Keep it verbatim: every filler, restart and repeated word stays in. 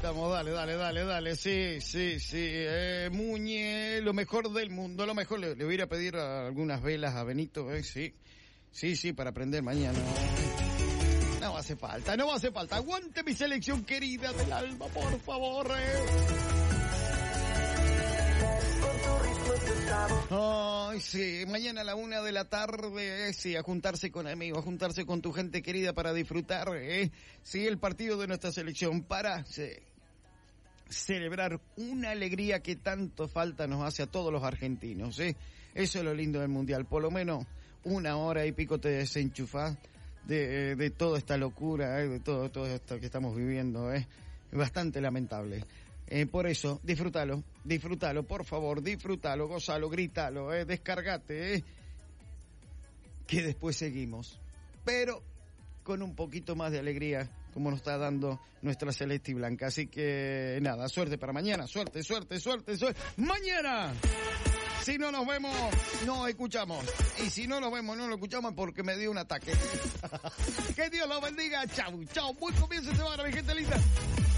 estamos, dale, dale, dale, dale, sí, sí, sí, eh, Muñe, lo mejor del mundo, lo mejor, le, le voy a ir a pedir algunas velas a Benito, eh, sí, sí, sí, para prender mañana. No hace falta, no hace falta, aguante mi selección querida del alma, por favor, eh. Ay, sí, mañana a la una de la tarde, eh, sí, a juntarse con amigos, a juntarse con tu gente querida para disfrutar, eh, sí, el partido de nuestra selección, para sí, celebrar una alegría que tanto falta nos hace a todos los argentinos, eh. Eso es lo lindo del Mundial, por lo menos una hora y pico te desenchufás de, de toda esta locura, eh, de todo, todo esto que estamos viviendo, eh, bastante lamentable. Eh, por eso, disfrútalo, disfrútalo, por favor, disfrútalo, gózalo, grítalo, eh, descargate, eh, que después seguimos. Pero con un poquito más de alegría, como nos está dando nuestra Celeste y Blanca. Así que, nada, suerte para mañana, suerte, suerte, suerte, suerte. ¡Mañana! Si no nos vemos, no escuchamos. Y si no nos vemos, no lo escuchamos porque me dio un ataque. Que Dios los bendiga. Chau, chau. Buen comienzo de semana, mi gente linda.